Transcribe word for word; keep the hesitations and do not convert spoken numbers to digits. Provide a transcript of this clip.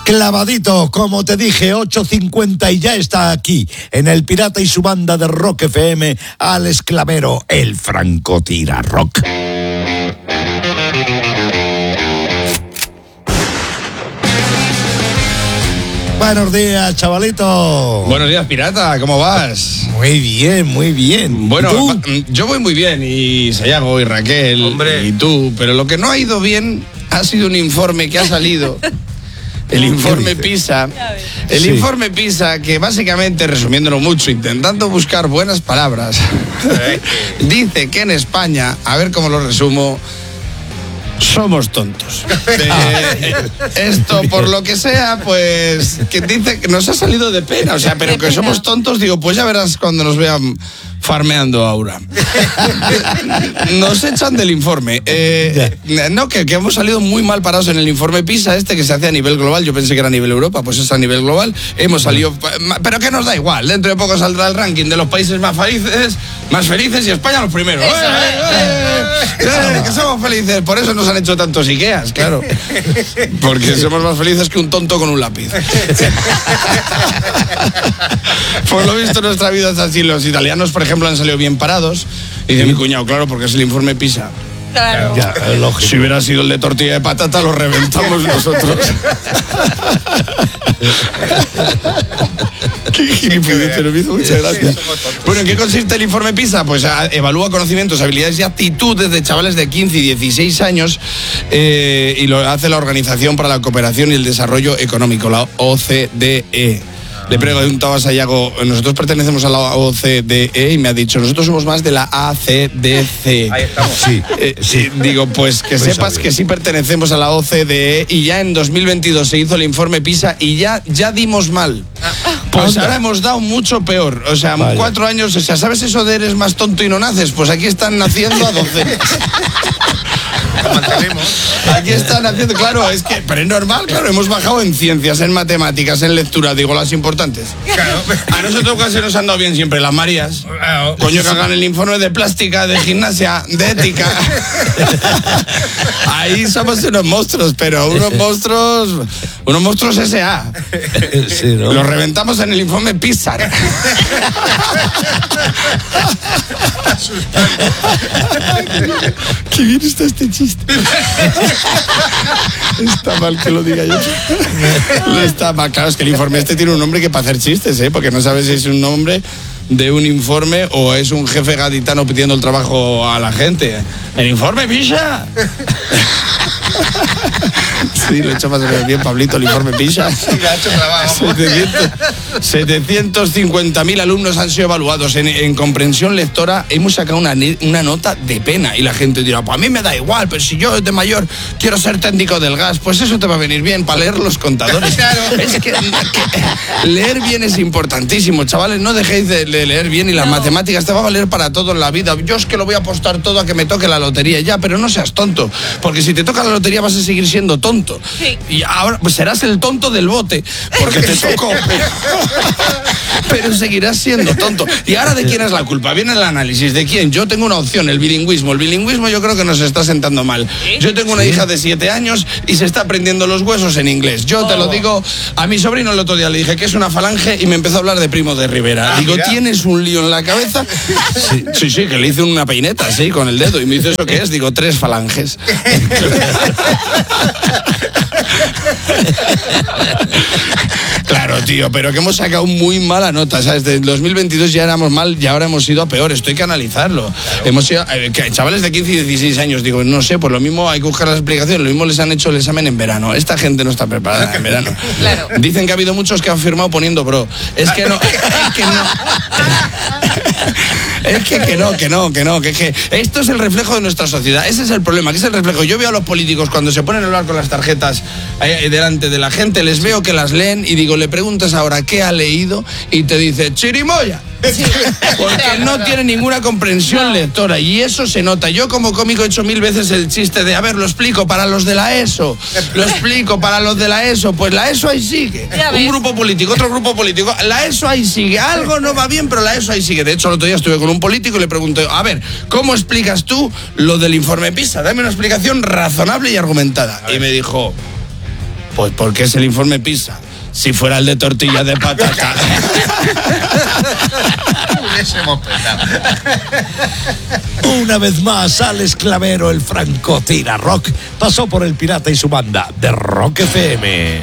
Clavadito, como te dije, ocho cincuenta y ya está aquí, en El Pirata y su banda de Rock F M, Alex Clavero, el francotira rock. Buenos días, chavalito. Buenos días, pirata, ¿cómo vas? Muy bien, muy bien. Bueno, yo voy muy bien, y Sayago, y Raquel, Hombre. y tú, pero lo que no ha ido bien ha sido un informe que ha salido, el informe PISA, el sí. informe PISA, que básicamente, resumiéndolo mucho, intentando buscar buenas palabras, dice que en España, a ver cómo lo resumo, somos tontos. Eh, esto, por lo que sea, pues, que dice que nos ha salido de pena, o sea, pero que somos tontos, digo, pues ya verás cuando nos vean farmeando Aura. Nos echan del informe. Eh, no, que, que hemos salido muy mal parados en el informe PISA este que se hace a nivel global. Yo pensé que era a nivel Europa, pues es a nivel global. Hemos salido, pero que nos da igual. Dentro de poco saldrá el ranking de los países más felices, más felices y España los primeros. ¡Eh, eh, eh! Que somos felices, por eso nos han hecho tantos Ikeas, claro. Porque somos más felices que un tonto con un lápiz. Por lo visto nuestra vida es así. Los italianos, por ejemplo, han salido bien parados. Y dice mi cuñado, claro, porque es el informe PISA. Claro. Ya, si hubiera sido el de tortilla de patata, lo reventamos nosotros. Qué gilipollas, pero me hizo muchas gracias. Bueno, ¿en qué consiste el informe PISA? Pues a, evalúa conocimientos, habilidades y actitudes de chavales de quince y dieciséis años eh, y lo hace la Organización para la Cooperación y el Desarrollo Económico, la O C D E. Le preguntaba a Sayago, nosotros pertenecemos a la O C D E, y me ha dicho, nosotros somos más de la A C D C. Ahí estamos. Sí, eh, sí. Digo, pues que pues sepas que sí pertenecemos a la O C D E, y ya en dos mil veintidós se hizo el informe PISA y ya, ya dimos mal. Pues ahora hemos dado mucho peor. O sea, vale. cuatro años, o sea, ¿sabes eso de eres más tonto y no naces? Pues aquí están naciendo a docenas. Mantenemos. Aquí están haciendo, claro, es que, pero es normal, claro, hemos bajado en ciencias, en matemáticas, en lectura, digo, las importantes. Claro. A nosotros casi nos han dado bien siempre las Marías. Claro. Coño, que hagan el informe de plástica, de gimnasia, de ética. Ahí somos unos monstruos, pero unos monstruos, unos monstruos S A. Sí, ¿no? Los reventamos en el informe PISA. Qué bien está este chiste. Está mal que lo diga yo. No está mal, claro, es que el informe este tiene un nombre que para hacer chistes, ¿eh? Porque no sabes si es un nombre de un informe o es un jefe gaditano pidiendo el trabajo a la gente. ¡El informe PISA! Sí, lo he hecho más bien, Pablito, el informe PISA. Sí, le ha hecho trabajo. setecientos cincuenta mil alumnos han sido evaluados en, en comprensión lectora. Hemos sacado una, una nota de pena y la gente dirá, pues a mí me da igual, pero si yo de mayor quiero ser técnico del gas, pues eso te va a venir bien para leer los contadores. Claro. Es que, que leer bien es importantísimo, chavales, no dejéis de leer bien, y las no. matemáticas te va a valer para todo en la vida. Yo es que lo voy a apostar todo a que me toque la lotería, ya, pero no seas tonto, porque si te toca la lotería vas a seguir siendo tonto. Sí. Y ahora pues serás el tonto del bote, porque te tocó. Pero seguirás siendo tonto. ¿Y ahora de quién es la culpa? Viene el análisis. ¿De quién? Yo tengo una opción, el bilingüismo. El bilingüismo yo creo que nos está sentando mal. Yo tengo una ¿Sí? hija de siete años y se está aprendiendo los huesos en inglés. Yo oh. te lo digo, a mi sobrino el otro día le dije que es una falange y me empezó a hablar de Primo de Rivera. Ah, digo, mira. ¿Tienes un lío en la cabeza? Sí, sí, sí, que le hice una peineta, sí, con el dedo. Y me dice, ¿eso qué es? Digo, tres falanges. Claro, tío, pero que hemos sacado muy mala nota, ¿sabes? Desde el dos mil veintidós ya éramos mal y ahora hemos ido a peor, esto hay que analizarlo. Claro. Hemos ido, eh, que chavales de quince y dieciséis años, digo, no sé, pues lo mismo hay que buscar las explicaciones, lo mismo les han hecho el examen en verano. Esta gente no está preparada en verano. Claro. Dicen que ha habido muchos que han firmado poniendo bro. Es que no, es que no. Es que, que no, que no, que no, que, que esto es el reflejo de nuestra sociedad. Ese es el problema, que es el reflejo. Yo veo a los políticos cuando se ponen a hablar con las tarjetas eh, delante de la gente, les veo que las leen y digo, le preguntas ahora qué ha leído y te dice chirimoya. Sí. Porque no tiene ninguna comprensión no. lectora, y eso se nota. Yo como cómico he hecho mil veces el chiste de, a ver, lo explico para los de la ESO, lo explico para los de la ESO, pues la ESO ahí sigue. Un grupo político, otro grupo político, la ESO ahí sigue, algo no va bien, pero la ESO ahí sigue. De hecho, el otro día estuve con un político y le pregunté, a ver, ¿cómo explicas tú lo del informe PISA? Dame una explicación razonable y argumentada. Y me dijo, Pues porque es el informe PISA. Si fuera el de tortillas de patata. Una vez más, Alex Clavero, el francotira rock, pasó por el Pirata y su banda de Rock F M.